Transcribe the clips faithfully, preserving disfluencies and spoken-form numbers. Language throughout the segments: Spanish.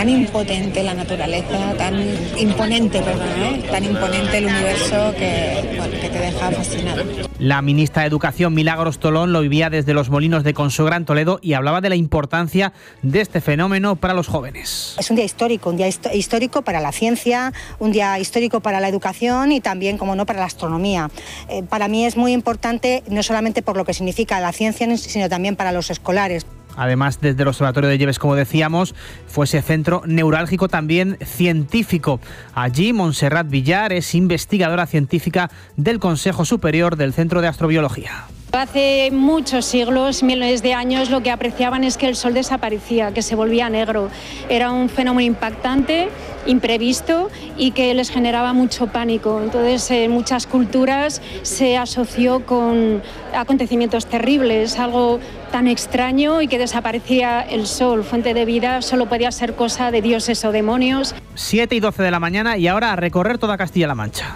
tan impotente la naturaleza, tan imponente, perdón, ¿eh? tan imponente el universo que, bueno, que te deja fascinado. La ministra de Educación, Milagros Tolón, lo vivía desde Los Molinos de Consuegra en Toledo y hablaba de la importancia de este fenómeno para los jóvenes. Es un día histórico, un día histórico para la ciencia, un día histórico para la educación y también, como no, para la astronomía. Eh, para mí es muy importante, no solamente por lo que significa la ciencia, sino también para los escolares. Además, desde el Observatorio de Lleves, como decíamos, fue ese centro neurálgico también científico. Allí, Montserrat Villar es investigadora científica del Consejo Superior del Centro de Astrobiología. Hace muchos siglos, miles de años, lo que apreciaban es que el Sol desaparecía, que se volvía negro. Era un fenómeno impactante, imprevisto y que les generaba mucho pánico. Entonces, en muchas culturas se asoció con acontecimientos terribles, algo tan extraño, y que desaparecía el Sol, fuente de vida, solo podía ser cosa de dioses o demonios. siete y doce de la mañana y ahora a recorrer toda Castilla-La Mancha.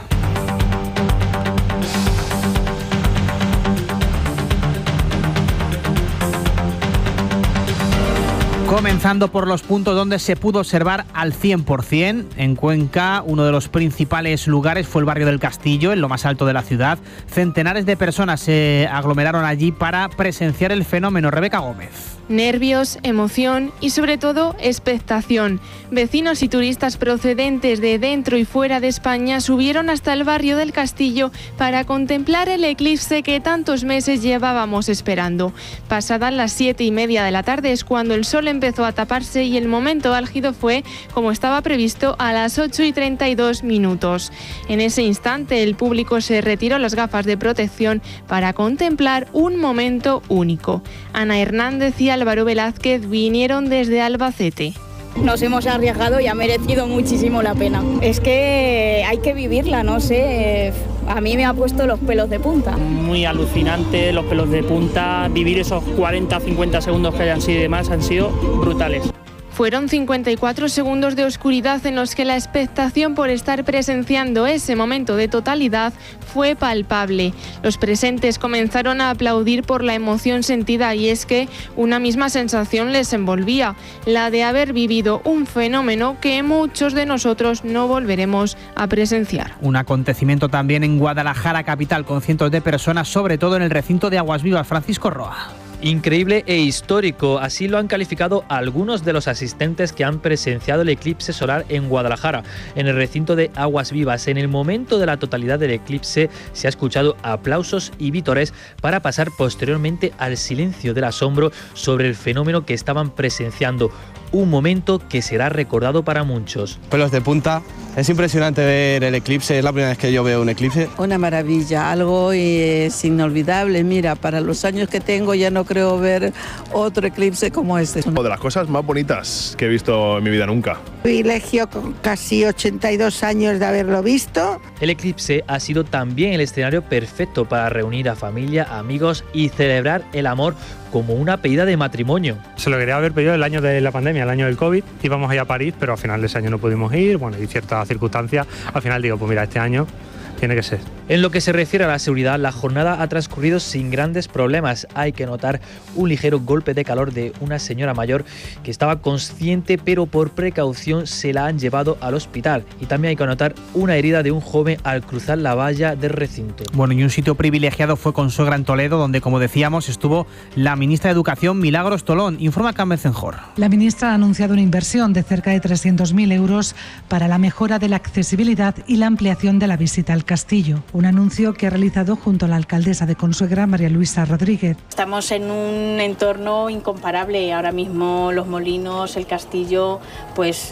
Comenzando por los puntos donde se pudo observar al cien por cien. En Cuenca, uno de los principales lugares fue el barrio del Castillo, en lo más alto de la ciudad. Centenares de personas se aglomeraron allí para presenciar el fenómeno. Rebeca Gómez. Nervios, emoción y sobre todo expectación. Vecinos y turistas procedentes de dentro y fuera de España subieron hasta el barrio del Castillo para contemplar el eclipse que tantos meses llevábamos esperando. Pasadas las siete y media de la tarde es cuando el sol empezó a taparse y el momento álgido fue, como estaba previsto, a las ocho y treinta y dos minutos. En ese instante el público se retiró las gafas de protección para contemplar un momento único. Ana Hernández y Álvaro Velázquez vinieron desde Albacete. Nos hemos arriesgado y ha merecido muchísimo la pena. Es que hay que vivirla, no sé, a mí me ha puesto los pelos de punta. Muy alucinante, los pelos de punta, vivir esos cuarenta a cincuenta segundos que hayan sido y demás han sido brutales. Fueron cincuenta y cuatro segundos de oscuridad en los que la expectación por estar presenciando ese momento de totalidad fue palpable. Los presentes comenzaron a aplaudir por la emoción sentida y es que una misma sensación les envolvía, la de haber vivido un fenómeno que muchos de nosotros no volveremos a presenciar. Un acontecimiento también en Guadalajara capital con cientos de personas, sobre todo en el recinto de Aguas Vivas. Francisco Roa. Increíble e histórico, así lo han calificado algunos de los asistentes que han presenciado el eclipse solar en Guadalajara, en el recinto de Aguas Vivas. En el momento de la totalidad del eclipse se ha escuchado aplausos y vítores para pasar posteriormente al silencio del asombro sobre el fenómeno que estaban presenciando. Un momento que será recordado para muchos. Pelos de punta, es impresionante ver el eclipse, es la primera vez que yo veo un eclipse. Una maravilla, algo es inolvidable. Mira, para los años que tengo ya no creo ver otro eclipse como este. Una de las cosas más bonitas que he visto en mi vida nunca. Privilegio con casi ochenta y dos años de haberlo visto. El eclipse ha sido también el escenario perfecto para reunir a familia, amigos y celebrar el amor como una pedida de matrimonio. Se lo quería haber pedido el año de la pandemia, el año del COVID. Íbamos a ir a París, pero al final de ese año no pudimos ir, bueno, y ciertas circunstancias. Al final digo, pues mira, este año tiene que ser. En lo que se refiere a la seguridad, la jornada ha transcurrido sin grandes problemas. Hay que notar un ligero golpe de calor de una señora mayor que estaba consciente, pero por precaución se la han llevado al hospital. Y también hay que notar una herida de un joven al cruzar la valla del recinto. Bueno, y un sitio privilegiado fue Consuegra en Toledo, donde, como decíamos, estuvo la ministra de Educación, Milagros Tolón. Informa Carmen Cenjor. La ministra ha anunciado una inversión de cerca de trescientos mil euros para la mejora de la accesibilidad y la ampliación de la visita al castillo. Un anuncio que ha realizado junto a la alcaldesa de Consuegra, María Luisa Rodríguez. Estamos en un entorno incomparable. Ahora mismo Los Molinos, el castillo, pues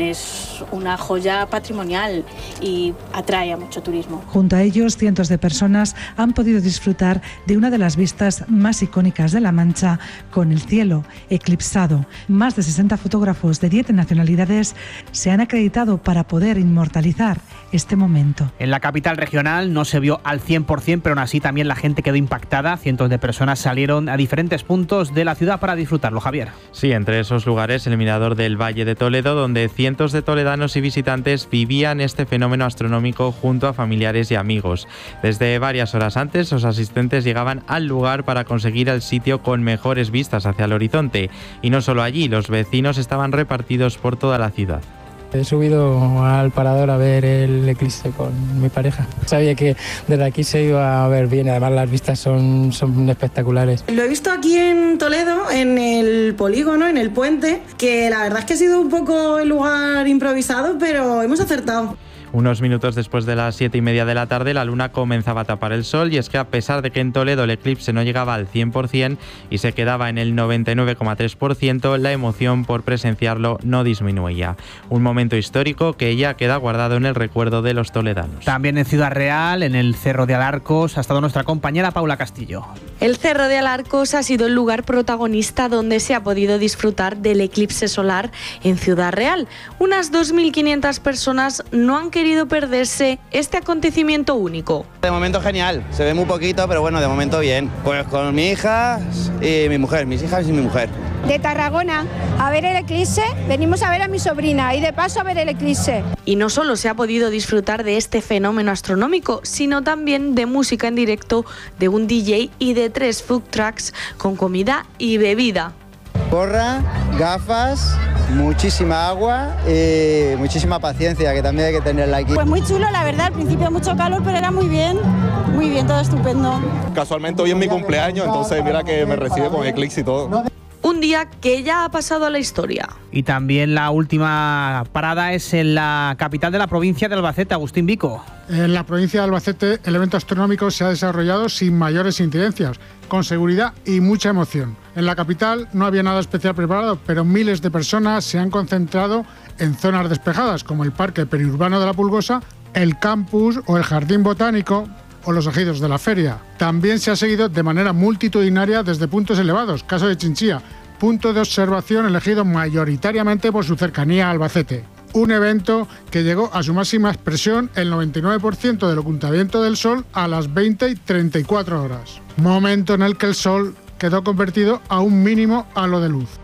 es una joya patrimonial y atrae a mucho turismo. Junto a ellos, cientos de personas han podido disfrutar de una de las vistas más icónicas de La Mancha, con el cielo eclipsado. Más de sesenta fotógrafos de diez nacionalidades se han acreditado para poder inmortalizar este momento. En la capital capital regional no se vio al cien por ciento, pero aún así también la gente quedó impactada. Cientos de personas salieron a diferentes puntos de la ciudad para disfrutarlo, Javier. Sí, entre esos lugares el Mirador del Valle de Toledo, donde cientos de toledanos y visitantes vivían este fenómeno astronómico junto a familiares y amigos. Desde varias horas antes, los asistentes llegaban al lugar para conseguir el sitio con mejores vistas hacia el horizonte. Y no solo allí, los vecinos estaban repartidos por toda la ciudad. He subido al parador a ver el eclipse con mi pareja. Sabía que desde aquí se iba a ver bien, además las vistas son, son espectaculares. Lo he visto aquí en Toledo, en el polígono, en el puente, que la verdad es que ha sido un poco el lugar improvisado, pero hemos acertado. Unos minutos después de las siete y media de la tarde, la luna comenzaba a tapar el sol, y es que a pesar de que en Toledo el eclipse no llegaba al cien por ciento y se quedaba en el noventa y nueve coma tres por ciento, la emoción por presenciarlo no disminuía. Un momento histórico que ya queda guardado en el recuerdo de los toledanos. También en Ciudad Real, en el Cerro de Alarcos, ha estado nuestra compañera Paula Castillo. El Cerro de Alarcos ha sido el lugar protagonista donde se ha podido disfrutar del eclipse solar en Ciudad Real. Unas dos mil quinientas personas no han querido perderse este acontecimiento único. De momento genial, se ve muy poquito, pero bueno, de momento bien. Pues con mi hija y mi mujer, mis hijas y mi mujer. De Tarragona a ver el eclipse, venimos a ver a mi sobrina y de paso a ver el eclipse. Y no solo se ha podido disfrutar de este fenómeno astronómico, sino también de música en directo, de un D J y de tres food trucks con comida y bebida. Porra, gafas, muchísima agua y muchísima paciencia, que también hay que tenerla aquí. Pues muy chulo, la verdad, al principio mucho calor, pero era muy bien, muy bien, todo estupendo. Casualmente hoy es mi cumpleaños, entonces mira que me recibe con eclipse y todo. Un día que ya ha pasado a la historia. Y también la última parada es en la capital de la provincia de Albacete, Agustín Vico. En la provincia de Albacete el evento astronómico se ha desarrollado sin mayores incidencias, con seguridad y mucha emoción. En la capital no había nada especial preparado, pero miles de personas se han concentrado en zonas despejadas, como el Parque Periurbano de la Pulgosa, el campus o el Jardín Botánico, o los ejidos de la feria. También se ha seguido de manera multitudinaria desde puntos elevados, caso de Chinchilla, punto de observación elegido mayoritariamente por su cercanía a Albacete. Un evento que llegó a su máxima expresión el noventa y nueve por ciento del ocultamiento del sol a las veinte y treinta y cuatro horas. Momento en el que el sol quedó convertido a un mínimo halo de luz.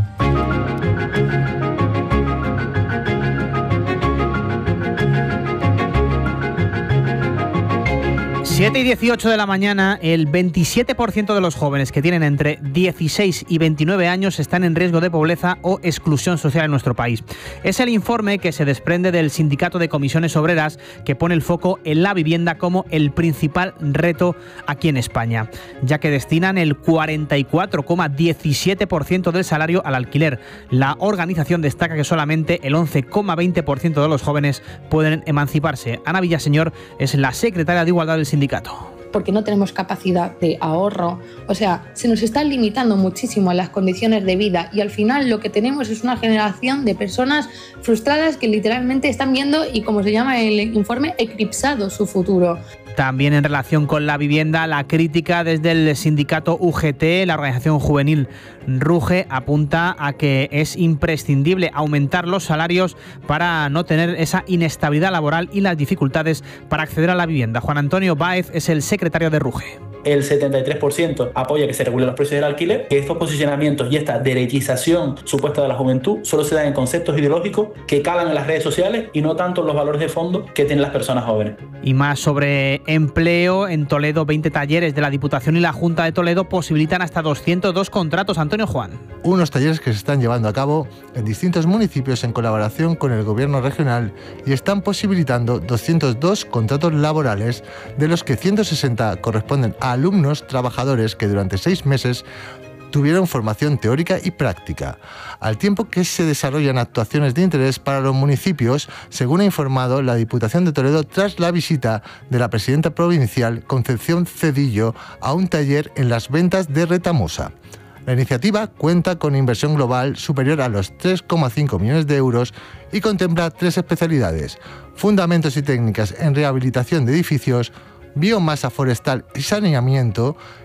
siete y dieciocho de la mañana, el veintisiete por ciento de los jóvenes que tienen entre dieciséis y veintinueve años están en riesgo de pobreza o exclusión social en nuestro país. Es el informe que se desprende del Sindicato de Comisiones Obreras, que pone el foco en la vivienda como el principal reto aquí en España, ya que destinan el cuarenta y cuatro coma diecisiete por ciento del salario al alquiler. La organización destaca que solamente el once coma veinte por ciento de los jóvenes pueden emanciparse. Ana Villaseñor es la secretaria de Igualdad del sindicato. Porque no tenemos capacidad de ahorro, o sea, se nos están limitando muchísimo las condiciones de vida y al final lo que tenemos es una generación de personas frustradas que literalmente están viendo, y como se llama el informe, eclipsado su futuro. También en relación con la vivienda, la crítica desde el sindicato U G T, la organización juvenil RUGE, apunta a que es imprescindible aumentar los salarios para no tener esa inestabilidad laboral y las dificultades para acceder a la vivienda. Juan Antonio Báez es el secretario de RUGE. El setenta y tres por ciento apoya que se regulen los precios del alquiler, que estos posicionamientos y esta derechización supuesta de la juventud solo se dan en conceptos ideológicos que calan en las redes sociales y no tanto en los valores de fondo que tienen las personas jóvenes. Y más sobre empleo, en Toledo veinte talleres de la Diputación y la Junta de Toledo posibilitan hasta doscientos dos contratos. Antonio Juan. Unos talleres que se están llevando a cabo en distintos municipios en colaboración con el gobierno regional y están posibilitando doscientos dos contratos laborales, de los que ciento sesenta corresponden a alumnos trabajadores que durante seis meses tuvieron formación teórica y práctica, al tiempo que se desarrollan actuaciones de interés para los municipios, según ha informado la Diputación de Toledo tras la visita de la presidenta provincial Concepción Cedillo a un taller en Las Ventas de Retamosa. La iniciativa cuenta con inversión global superior a los tres coma cinco millones de euros y contempla tres especialidades: fundamentos y técnicas en rehabilitación de edificios, biomasa forestal y saneamiento,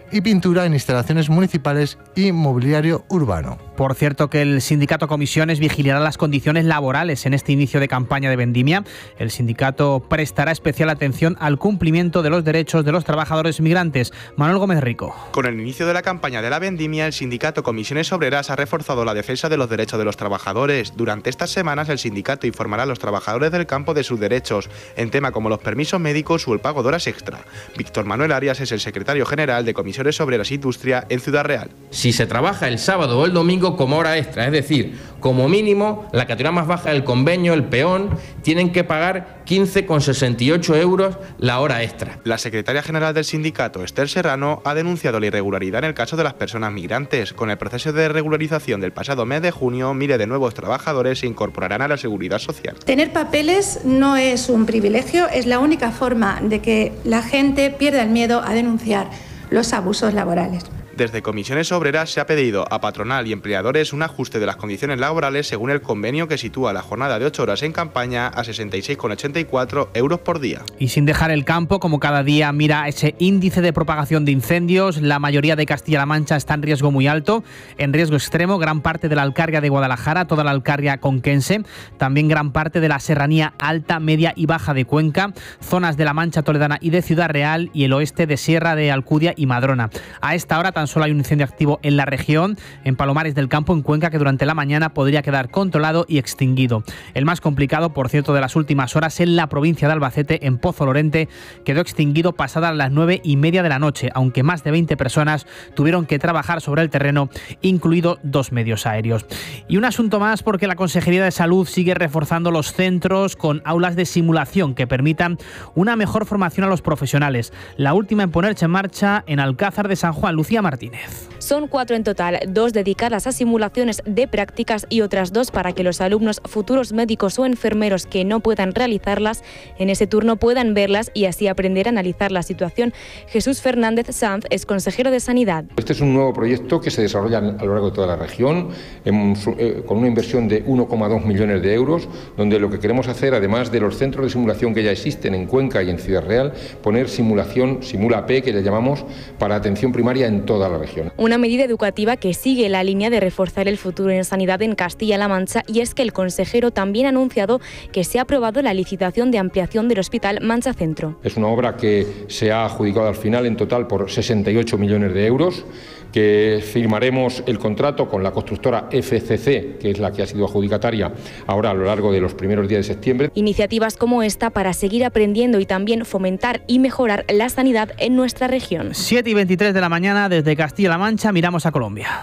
y pintura en instalaciones municipales y mobiliario urbano. Por cierto, que el sindicato Comisiones vigilará las condiciones laborales en este inicio de campaña de vendimia. El sindicato prestará especial atención al cumplimiento de los derechos de los trabajadores migrantes. Manuel Gómez Rico. Con el inicio de la campaña de la vendimia, el sindicato Comisiones Obreras ha reforzado la defensa de los derechos de los trabajadores. Durante estas semanas, el sindicato informará a los trabajadores del campo de sus derechos, en temas como los permisos médicos o el pago de horas extra. Víctor Manuel Arias es el secretario general de Comisiones Obreras e Industria en Ciudad Real. Si se trabaja el sábado o el domingo como hora extra, es decir, como mínimo, la categoría más baja del convenio, el peón, tienen que pagar quince coma sesenta y ocho euros la hora extra. La secretaria general del sindicato, Esther Serrano, ha denunciado la irregularidad en el caso de las personas migrantes. Con el proceso de regularización del pasado mes de junio, miles de nuevos trabajadores se incorporarán a la seguridad social. Tener papeles no es un privilegio, es la única forma de que la gente pierda el miedo a denunciar los abusos laborales. Desde Comisiones Obreras se ha pedido a patronal y empleadores un ajuste de las condiciones laborales según el convenio que sitúa la jornada de ocho horas en campaña a sesenta y seis coma ochenta y cuatro euros por día. Y sin dejar el campo, como cada día mira ese índice de propagación de incendios, la mayoría de Castilla-La Mancha está en riesgo muy alto, en riesgo extremo, gran parte de la Alcarria de Guadalajara, toda la Alcarria conquense, también gran parte de la serranía alta, media y baja de Cuenca, zonas de la Mancha Toledana y de Ciudad Real y el oeste de Sierra de Alcudia y Madrona. A esta hora tan solo hay un incendio activo en la región, en Palomares del Campo, en Cuenca, que durante la mañana podría quedar controlado y extinguido. El más complicado, por cierto, de las últimas horas en la provincia de Albacete, en Pozo Lorente, quedó extinguido pasadas las nueve y media de la noche, aunque más de veinte personas tuvieron que trabajar sobre el terreno, incluido dos medios aéreos. Y un asunto más, porque la Consejería de Salud sigue reforzando los centros con aulas de simulación que permitan una mejor formación a los profesionales. La última en ponerse en marcha en Alcázar de San Juan. Lucía Martínez. Son cuatro en total, dos dedicadas a simulaciones de prácticas y otras dos para que los alumnos, futuros médicos o enfermeros que no puedan realizarlas en ese turno puedan verlas y así aprender a analizar la situación. Jesús Fernández Sanz es consejero de Sanidad. Este es un nuevo proyecto que se desarrolla a lo largo de toda la región en, eh, con una inversión de uno coma dos millones de euros, donde lo que queremos hacer, además de los centros de simulación que ya existen en Cuenca y en Ciudad Real, poner simulación, Simula P, que le llamamos, para atención primaria en toda la región. Una medida educativa que sigue la línea de reforzar el futuro en sanidad en Castilla-La Mancha, y es que el consejero también ha anunciado que se ha aprobado la licitación de ampliación del Hospital Mancha Centro. Es una obra que se ha adjudicado al final en total por sesenta y ocho millones de euros, que firmaremos el contrato con la constructora F C C, que es la que ha sido adjudicataria ahora a lo largo de los primeros días de septiembre. Iniciativas como esta para seguir aprendiendo y también fomentar y mejorar la sanidad en nuestra región. siete y veintitrés de la mañana, desde Castilla-La Mancha miramos a Colombia.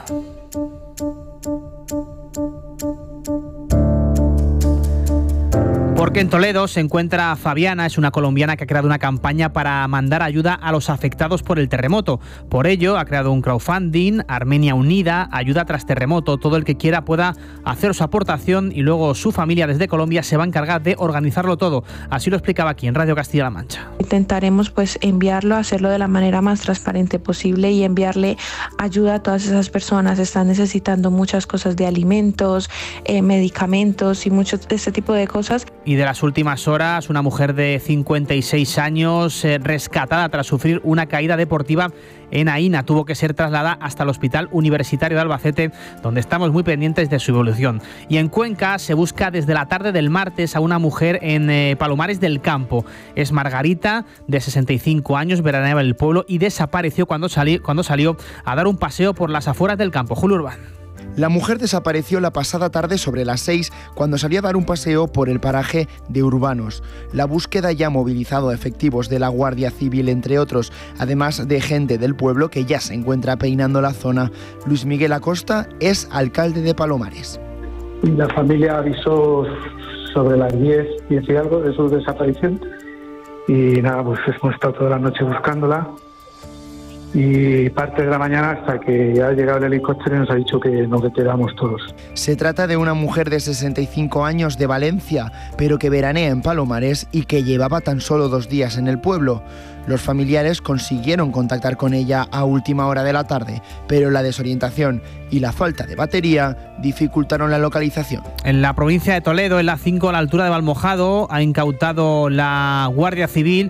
Porque en Toledo se encuentra Fabiana, es una colombiana que ha creado una campaña para mandar ayuda a los afectados por el terremoto. Por ello, ha creado un crowdfunding, Armenia Unida, ayuda tras terremoto. Todo el que quiera pueda hacer su aportación y luego su familia desde Colombia se va a encargar de organizarlo todo. Así lo explicaba aquí en Radio Castilla-La Mancha. Intentaremos pues enviarlo, hacerlo de la manera más transparente posible y enviarle ayuda a todas esas personas. Están necesitando muchas cosas de alimentos, eh, medicamentos y mucho de este tipo de cosas. Y de las últimas horas, una mujer de cincuenta y seis años eh, rescatada tras sufrir una caída deportiva en Aína. Tuvo que ser trasladada hasta el Hospital Universitario de Albacete, donde estamos muy pendientes de su evolución. Y en Cuenca se busca desde la tarde del martes a una mujer en eh, Palomares del Campo. Es Margarita, de sesenta y cinco años, veraneaba en el pueblo y desapareció cuando, salí, cuando salió a dar un paseo por las afueras del campo. Julio Urbán. La mujer desapareció la pasada tarde sobre las seis cuando salía a dar un paseo por el paraje de Urbanos. La búsqueda ya ha movilizado a efectivos de la Guardia Civil, entre otros, además de gente del pueblo que ya se encuentra peinando la zona. Luis Miguel Acosta es alcalde de Palomares. La familia avisó sobre las diez, diez y algo de su desaparición y nada, pues hemos estado toda la noche buscándola. Y parte de la mañana hasta que ya ha llegado el helicóptero y nos ha dicho que nos quedamos todos. Se trata de una mujer de sesenta y cinco años de Valencia, pero que veranea en Palomares y que llevaba tan solo dos días en el pueblo. Los familiares consiguieron contactar con ella a última hora de la tarde, pero la desorientación y la falta de batería dificultaron la localización. En la provincia de Toledo, en la cinco, a la altura de Valmojado, ha incautado la Guardia Civil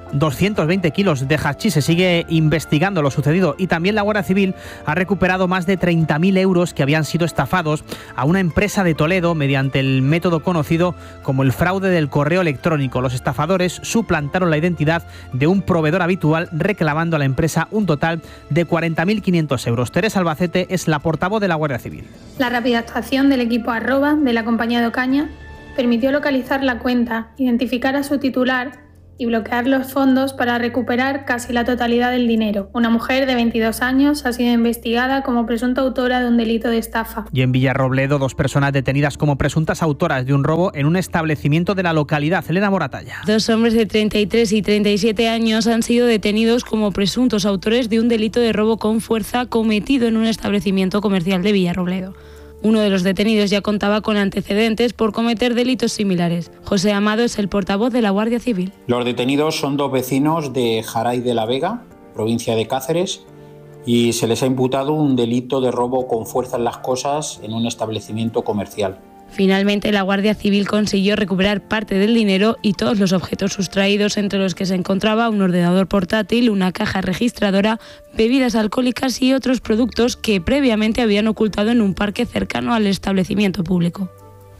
doscientos veinte kilos de hachís. Se sigue investigando lo sucedido y también la Guardia Civil ha recuperado más de treinta mil euros que habían sido estafados a una empresa de Toledo mediante el método conocido como el fraude del correo electrónico. Los estafadores suplantaron la identidad de un proveedor habitual reclamando a la empresa un total de cuarenta mil quinientos euros. Teresa Albacete es la portavoz de la Guardia Civil. La rápida actuación del equipo arroba de la compañía de Ocaña permitió localizar la cuenta, identificar a su titular y bloquear los fondos para recuperar casi la totalidad del dinero. Una mujer de veintidós años ha sido investigada como presunta autora de un delito de estafa. Y en Villarrobledo, dos personas detenidas como presuntas autoras de un robo en un establecimiento de la localidad. Elena Moratalla. Dos hombres de treinta y tres y treinta y siete años han sido detenidos como presuntos autores de un delito de robo con fuerza cometido en un establecimiento comercial de Villarrobledo. Uno de los detenidos ya contaba con antecedentes por cometer delitos similares. José Amado es el portavoz de la Guardia Civil. Los detenidos son dos vecinos de Jaray de la Vega, provincia de Cáceres, y se les ha imputado un delito de robo con fuerza en las cosas en un establecimiento comercial. Finalmente, la Guardia Civil consiguió recuperar parte del dinero y todos los objetos sustraídos, entre los que se encontraba un ordenador portátil, una caja registradora, bebidas alcohólicas y otros productos que previamente habían ocultado en un parque cercano al establecimiento público.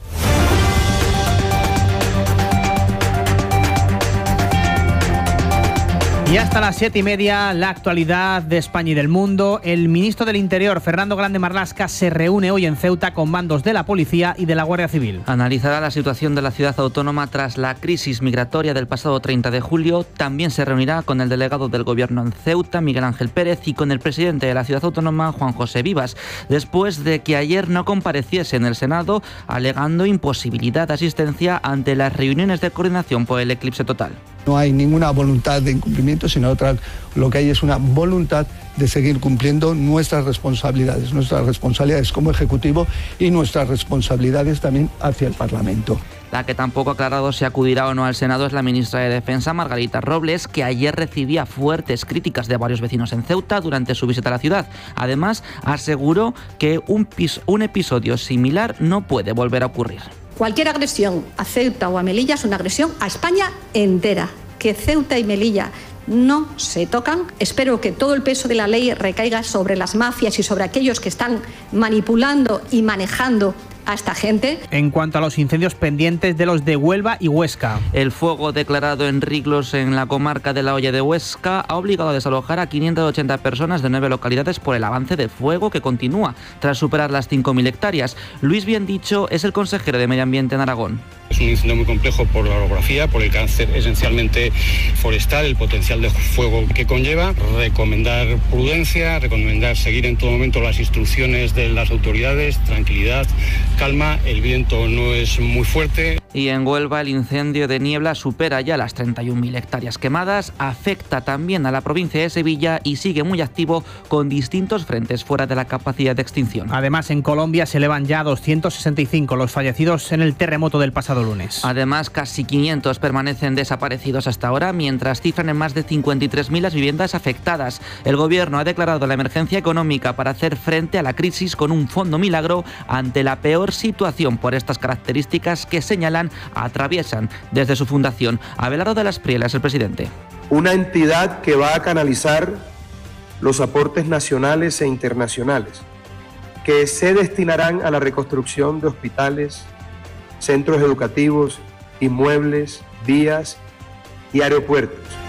Y hasta las siete y media, la actualidad de España y del mundo. El ministro del Interior, Fernando Grande Marlaska, se reúne hoy en Ceuta con mandos de la Policía y de la Guardia Civil. Analizará la situación de la ciudad autónoma tras la crisis migratoria del pasado treinta de julio. También se reunirá con el delegado del Gobierno en Ceuta, Miguel Ángel Pérez, y con el presidente de la ciudad autónoma, Juan José Vivas, después de que ayer no compareciese en el Senado, alegando imposibilidad de asistencia ante las reuniones de coordinación por el eclipse total. No hay ninguna voluntad de incumplimiento, sino otra, lo que hay es una voluntad de seguir cumpliendo nuestras responsabilidades, nuestras responsabilidades como Ejecutivo y nuestras responsabilidades también hacia el Parlamento. La que tampoco ha aclarado si acudirá o no al Senado es la ministra de Defensa, Margarita Robles, que ayer recibía fuertes críticas de varios vecinos en Ceuta durante su visita a la ciudad. Además, aseguró que un, pis- un episodio similar no puede volver a ocurrir. Cualquier agresión a Ceuta o a Melilla es una agresión a España entera. Que Ceuta y Melilla no se tocan. Espero que todo el peso de la ley recaiga sobre las mafias y sobre aquellos que están manipulando y manejando a esta gente. En cuanto a los incendios pendientes de los de Huelva y Huesca. El fuego declarado en Riglos, en la comarca de La Hoya de Huesca, ha obligado a desalojar a quinientas ochenta personas de nueve localidades por el avance de fuego que continúa tras superar las cinco mil hectáreas. Luis Biendicho es el consejero de Medio Ambiente en Aragón. Es un incendio muy complejo por la orografía, por el carácter esencialmente forestal, el potencial de fuego que conlleva. Recomendar prudencia, recomendar seguir en todo momento las instrucciones de las autoridades, tranquilidad, calma, el viento no es muy fuerte. Y en Huelva el incendio de niebla supera ya las treinta y un mil hectáreas quemadas, afecta también a la provincia de Sevilla y sigue muy activo con distintos frentes fuera de la capacidad de extinción. Además, en Colombia se elevan ya doscientos sesenta y cinco los fallecidos en el terremoto del pasado lunes. Además, casi quinientos permanecen desaparecidos hasta ahora, mientras cifran en más de cincuenta y tres mil las viviendas afectadas. El Gobierno ha declarado la emergencia económica para hacer frente a la crisis con un fondo milagro ante la peor situación por estas características que señalan atraviesan desde su fundación. Abelardo de las Prielas, el presidente. Una entidad que va a canalizar los aportes nacionales e internacionales que se destinarán a la reconstrucción de hospitales, centros educativos, inmuebles, vías y aeropuertos.